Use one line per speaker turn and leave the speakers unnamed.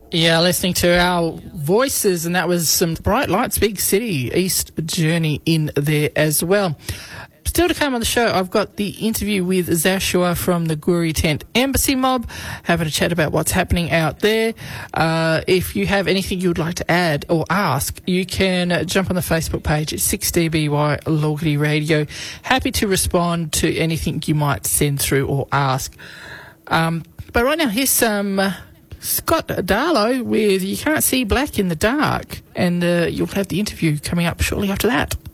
Yeah, listening to our voices, and that was some Bright Lights, Big City, East Journey in there as well. Still to come on the show, I've got the interview with Zashua from the Guri Tent Embassy Mob, having a chat about what's happening out there. If you have anything you would like to add or ask, you can jump on the Facebook page at 6DBY Logity Radio. Happy to respond to anything you might send through or ask. But right now, here's some Scott Darlow with You Can't See Black in the Dark, and you'll have the interview coming up shortly after that.